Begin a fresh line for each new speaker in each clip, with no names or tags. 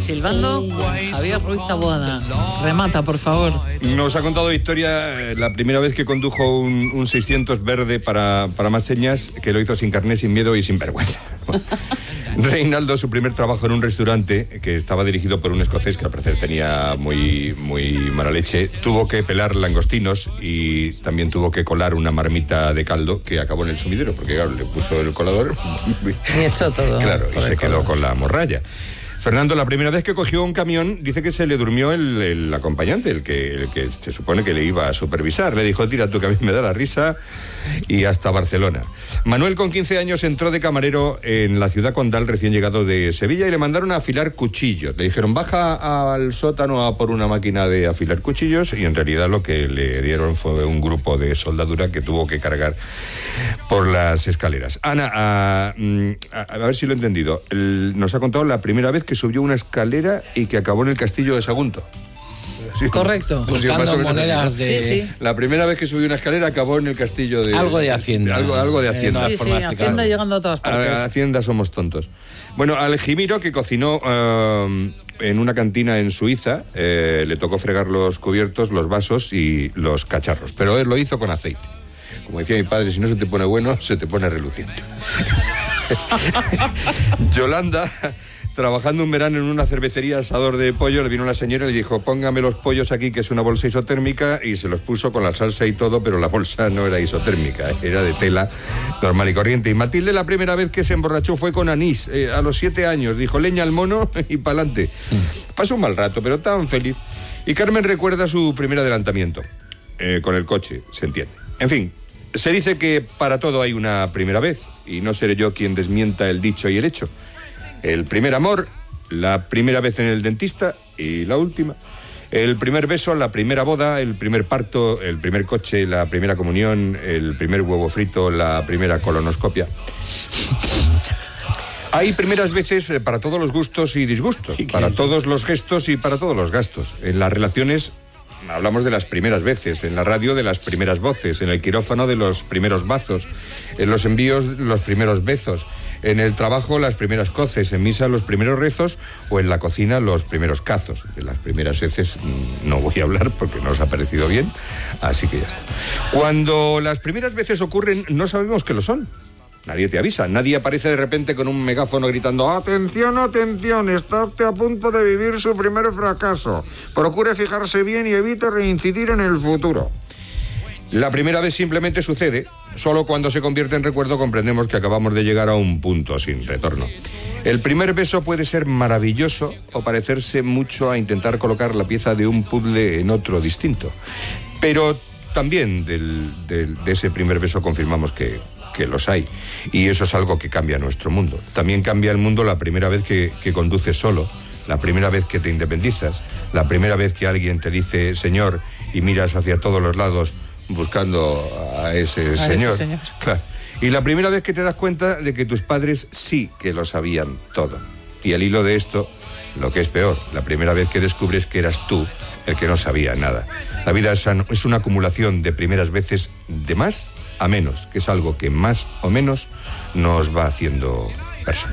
silbando Javier Ruiz Taboada. Remata, por favor.
Nos ha contado Victoria la primera vez que condujo un 600 verde para más señas, que lo hizo sin carné, sin miedo y sin vergüenza. Reinaldo, su primer trabajo en un restaurante que estaba dirigido por un escocés que al parecer tenía muy mala leche, tuvo que pelar langostinos y también tuvo que colar una marmita de caldo que acabó en el sumidero, porque claro, le puso el colador
y echó todo.
Claro, y se quedó con la morralla. Fernando, la primera vez que cogió un camión, dice que se le durmió el acompañante, el que se supone que le iba a supervisar. Le dijo, tira tú, que a mí me da la risa, y hasta Barcelona. Manuel, con 15 años, entró de camarero en la ciudad condal, recién llegado de Sevilla, y le mandaron a afilar cuchillos. Le dijeron, baja al sótano a por una máquina de afilar cuchillos, y en realidad lo que le dieron fue un grupo de soldadura que tuvo que cargar por las escaleras. Ana, a ver si lo he entendido. Nos ha contado la primera vez que subió una escalera y que acabó en el castillo de Sagunto.
Sí. Correcto.
Buscando monedas de...
Sí.
La primera vez que subió una escalera acabó en el castillo de...
Algo de Hacienda.
Algo de Hacienda.
Sí, Hacienda llegando a todas partes.
A Hacienda somos tontos. Bueno, al Jimiro, que cocinó en una cantina en Suiza, le tocó fregar los cubiertos, los vasos y los cacharros. Pero él lo hizo con aceite. Como decía mi padre, si no se te pone bueno, se te pone reluciente. Yolanda, trabajando un verano en una cervecería asador de pollo, le vino una señora y le dijo, póngame los pollos aquí, que es una bolsa isotérmica, y se los puso con la salsa y todo, pero la bolsa no era isotérmica, era de tela normal y corriente. Y Matilde, la primera vez que se emborrachó fue con anís, a los 7 años, dijo, leña al mono y pa'lante. Pasó un mal rato, pero tan feliz. Y Carmen recuerda su primer adelantamiento, con el coche, se entiende. En fin, se dice que para todo hay una primera vez, y no seré yo quien desmienta el dicho y el hecho. El primer amor, la primera vez en el dentista y la última. El primer beso, la primera boda, el primer parto, el primer coche, la primera comunión, el primer huevo frito, la primera colonoscopia. Hay primeras veces para todos los gustos y disgustos, sí, para todos los gestos y para todos los gastos. En las relaciones hablamos de las primeras veces, en la radio de las primeras voces, en el quirófano de los primeros bazos, en los envíos los primeros besos, en el trabajo las primeras coces, en misa los primeros rezos o en la cocina los primeros cazos. De las primeras veces no voy a hablar porque no os ha parecido bien, así que ya está. Cuando las primeras veces ocurren no sabemos que lo son. Nadie te avisa, nadie aparece de repente con un megáfono gritando ¡Atención, atención! Está usted a punto de vivir su primer fracaso. Procure fijarse bien y evite reincidir en el futuro. La primera vez simplemente sucede. Solo cuando se convierte en recuerdo comprendemos que acabamos de llegar a un punto sin retorno. El primer beso puede ser maravilloso o parecerse mucho a intentar colocar la pieza de un puzzle en otro distinto. Pero también de ese primer beso confirmamos que los hay, y eso es algo que cambia nuestro mundo. También cambia el mundo la primera vez que conduces solo, la primera vez que te independizas, la primera vez que alguien te dice señor y miras hacia todos los lados buscando a ese señor. Claro. Y la primera vez que te das cuenta de que tus padres sí que lo sabían todo. Y al hilo de esto, lo que es peor, la primera vez que descubres que eras tú el que no sabía nada. La vida es una acumulación de primeras veces de más a menos, que es algo que más o menos nos va haciendo persona.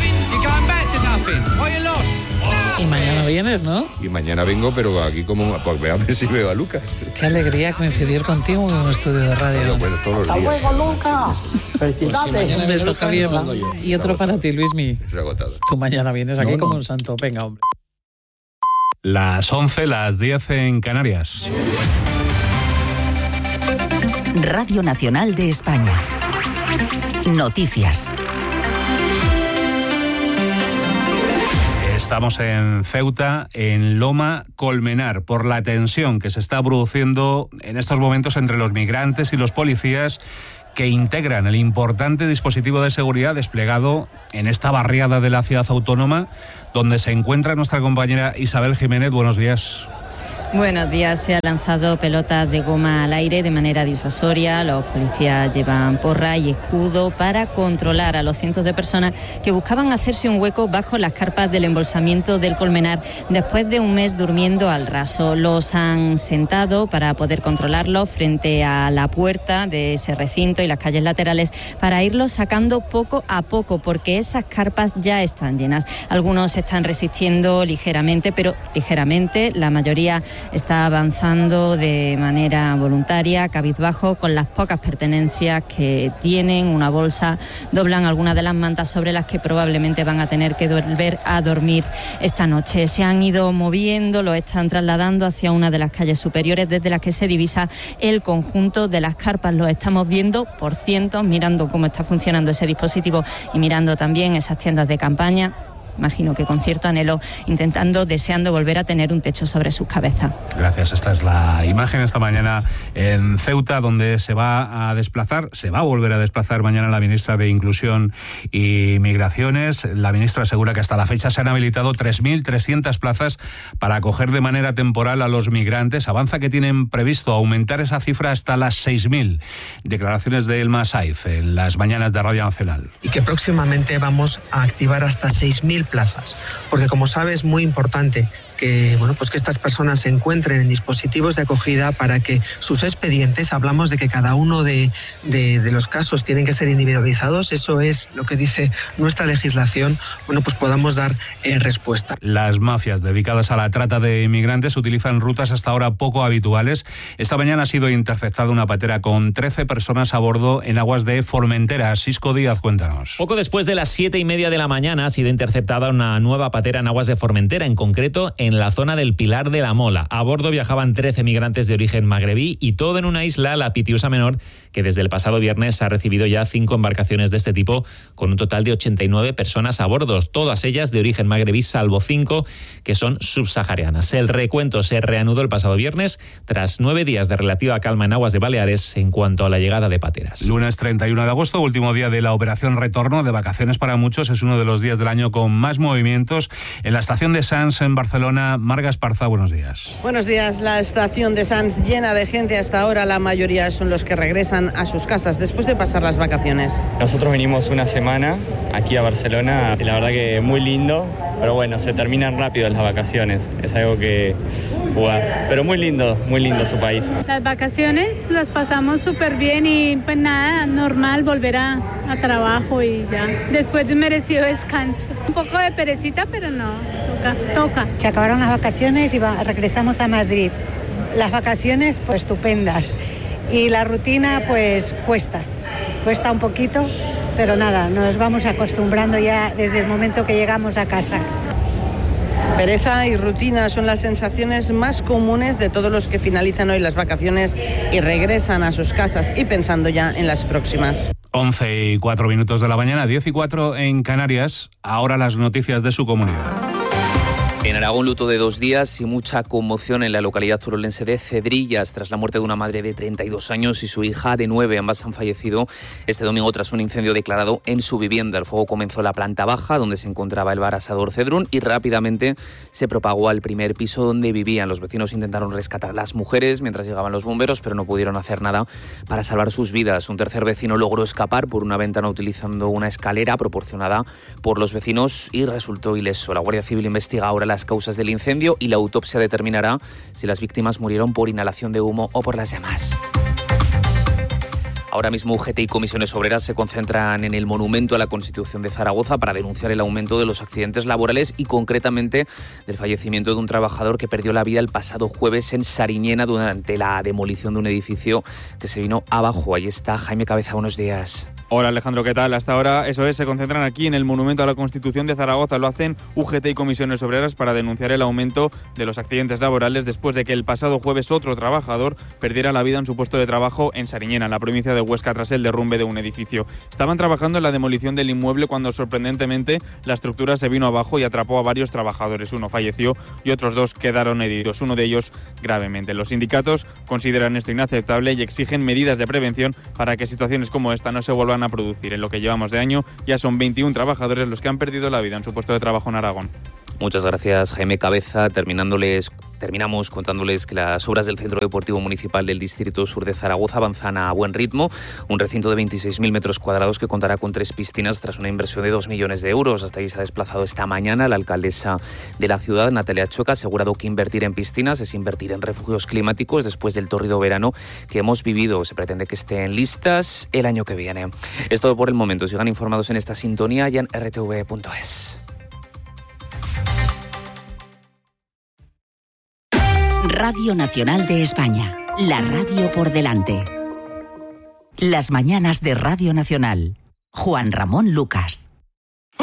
Y mañana vienes, ¿no?
Y mañana vengo, pero aquí como... Pues a ver si veo a Lucas.
Qué alegría coincidir contigo en un estudio de radio.
Bueno, todos los días.
¡Hasta luego, Lucas! ¡Felicidades!
Un beso, Javier. Y otro para ti, Luismi.
Es agotado.
Tú mañana vienes aquí como un santo. Venga, hombre.
Las 11, las 10 en Canarias.
Radio Nacional de España. Noticias.
Estamos en Ceuta, en Loma Colmenar, por la tensión que se está produciendo en estos momentos entre los migrantes y los policías que integran el importante dispositivo de seguridad desplegado en esta barriada de la ciudad autónoma, donde se encuentra nuestra compañera Isabel Jiménez. Buenos días.
Buenos días. Se ha lanzado pelotas de goma al aire de manera disuasoria. Los policías llevan porra y escudo para controlar a los cientos de personas que buscaban hacerse un hueco bajo las carpas del embolsamiento del Colmenar después de un mes durmiendo al raso. Los han sentado para poder controlarlos frente a la puerta de ese recinto y las calles laterales para irlos sacando poco a poco, porque esas carpas ya están llenas. Algunos están resistiendo ligeramente, pero ligeramente. La mayoría está avanzando de manera voluntaria, cabizbajo, con las pocas pertenencias que tienen, una bolsa, doblan algunas de las mantas sobre las que probablemente van a tener que volver a dormir esta noche. Se han ido moviendo, lo están trasladando hacia una de las calles superiores desde las que se divisa el conjunto de las carpas. Lo estamos viendo por cientos, mirando cómo está funcionando ese dispositivo y mirando también esas tiendas de campaña. Imagino que con cierto anhelo, deseando volver a tener un techo sobre sus cabezas.
Gracias. Esta es la imagen esta mañana en Ceuta, donde se va a volver a desplazar mañana la ministra de Inclusión y Migraciones. La ministra asegura que hasta la fecha se han habilitado 3.300 plazas para acoger de manera temporal a los migrantes. Avanza que tienen previsto aumentar esa cifra hasta las 6.000. Declaraciones de Elma Saiz en las mañanas de Radio Nacional.
Y que próximamente vamos a activar hasta 6.000 plazas, porque como sabes es muy importante que que estas personas se encuentren en dispositivos de acogida para que sus expedientes, hablamos de que cada uno de los casos tienen que ser individualizados, eso es lo que dice nuestra legislación, podamos dar respuesta.
Las mafias dedicadas a la trata de inmigrantes utilizan rutas hasta ahora poco habituales. Esta mañana ha sido interceptada una patera con 13 personas a bordo en aguas de Formentera. Sisco Díaz, cuéntanos.
Poco después de las 7:30 de la mañana ha sido interceptada una nueva patera en aguas de Formentera, en concreto en la zona del Pilar de la Mola. A bordo viajaban 13 migrantes de origen magrebí y todo en una isla, la Pitiusa Menor, que desde el pasado viernes ha recibido ya 5 embarcaciones de este tipo, con un total de 89 personas a bordo, todas ellas de origen magrebí, salvo 5 que son subsaharianas. El recuento se reanudó el pasado viernes, tras 9 días de relativa calma en aguas de Baleares en cuanto a la llegada de pateras.
Lunes 31 de agosto, último día de la operación retorno de vacaciones para muchos. Es uno de los días del año con más movimientos. En la estación de Sants, en Barcelona, Marga Esparza, buenos días.
Buenos días. La estación de Sants llena de gente hasta ahora. La mayoría son los que regresan a sus casas después de pasar las vacaciones.
Nosotros venimos una semana aquí a Barcelona y la verdad que muy lindo, pero bueno, se terminan rápido las vacaciones. Es algo que jugás. Pero muy lindo su país.
Las vacaciones las pasamos súper bien y pues nada, normal volver a trabajo y ya. Después de un merecido descanso. Un poco de perecita, pero no, toca.
Se acabaron las vacaciones y regresamos a Madrid. Las vacaciones pues estupendas y la rutina pues cuesta un poquito, pero nada, nos vamos acostumbrando ya desde el momento que llegamos a casa.
Pereza y rutina son las sensaciones más comunes de todos los que finalizan hoy las vacaciones y regresan a sus casas y pensando ya en las próximas.
11:04 de la mañana, 10:04 en Canarias. Ahora las noticias de su comunidad.
En Aragón, luto de 2 días y mucha conmoción en la localidad turolense de Cedrillas tras la muerte de una madre de 32 años y su hija de 9. Ambas han fallecido este domingo tras un incendio declarado en su vivienda. El fuego comenzó en la planta baja, donde se encontraba el bar Asador Cedrún, y rápidamente se propagó al primer piso donde vivían. Los vecinos intentaron rescatar a las mujeres mientras llegaban los bomberos, pero no pudieron hacer nada para salvar sus vidas. Un tercer vecino logró escapar por una ventana utilizando una escalera proporcionada por los vecinos y resultó ileso. La Guardia Civil investiga ahora las causas del incendio y la autopsia determinará si las víctimas murieron por inhalación de humo o por las llamas. Ahora mismo UGT y Comisiones Obreras se concentran en el Monumento a la Constitución de Zaragoza para denunciar el aumento de los accidentes laborales y concretamente del fallecimiento de un trabajador que perdió la vida el pasado jueves en Sariñena durante la demolición de un edificio que se vino abajo. Ahí está Jaime Cabeza, buenos días.
Hola Alejandro, ¿qué tal? Hasta ahora, eso es, se concentran aquí en el Monumento a la Constitución de Zaragoza. Lo hacen UGT y Comisiones Obreras para denunciar el aumento de los accidentes laborales después de que el pasado jueves otro trabajador perdiera la vida en su puesto de trabajo en Sariñena, en la provincia de Huesca, tras el derrumbe de un edificio. Estaban trabajando en la demolición del inmueble cuando sorprendentemente la estructura se vino abajo y atrapó a varios trabajadores. Uno falleció y otros 2 quedaron heridos, uno de ellos gravemente. Los sindicatos consideran esto inaceptable y exigen medidas de prevención para que situaciones como esta no se vuelvan a producir. En lo que llevamos de año ya son 21 trabajadores los que han perdido la vida en su puesto de trabajo en Aragón.
Muchas gracias, Jaime Cabeza. Terminando terminamos contándoles que las obras del Centro Deportivo Municipal del Distrito Sur de Zaragoza avanzan a buen ritmo. Un recinto de 26.000 metros cuadrados que contará con 3 piscinas tras una inversión de 2 millones de euros. Hasta ahí se ha desplazado esta mañana la alcaldesa de la ciudad, Natalia Chueca, ha asegurado que invertir en piscinas es invertir en refugios climáticos después del tórrido verano que hemos vivido. Se pretende que estén listas el año que viene. Es todo por el momento. Sigan informados en esta sintonía y en rtv.es.
Radio Nacional de España, la radio por delante. Las mañanas de Radio Nacional. Juan Ramón Lucas.